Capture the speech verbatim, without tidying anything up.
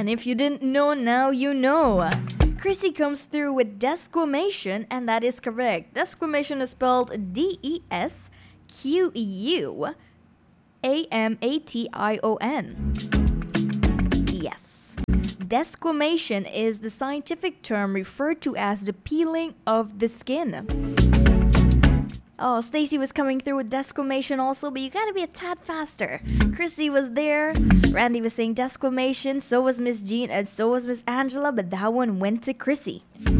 if you didn't know, now you know. Chrissy comes through with desquamation, and that is correct. Desquamation is spelled D E S Q U A M A T I O N. Yes. Desquamation is the scientific term referred to as the peeling of the skin. Oh, Stacy was coming through with desquamation also, but you gotta be a tad faster. Chrissy was there. Randy was saying desquamation. So was Miss Jean and so was Miss Angela, but that one went to Chrissy.